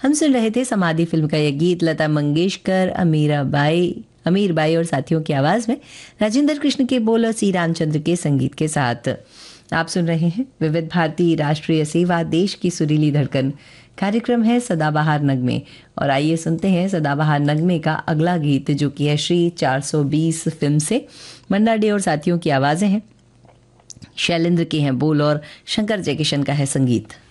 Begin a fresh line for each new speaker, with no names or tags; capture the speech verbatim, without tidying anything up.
हम सुन रहे थे समाधि फिल्म का यह गीत लता मंगेशकर, अमीरा बाई अमीर बाई और साथियों की आवाज में, राजेंद्र कृष्ण के बोल और सी रामचंद्र के संगीत के साथ। आप सुन रहे हैं विविध भारती राष्ट्रीय सेवा, देश की सुरीली धड़कन। कार्यक्रम है सदाबहार नगमे और आइए सुनते हैं सदाबहार नगमे का अगला गीत, जो कि है श्री चार सौ बीस फिल्म से। मन्ना डे और साथियों की आवाजें हैं, शैलेंद्र के हैं बोल और शंकर जयकिशन का है संगीत।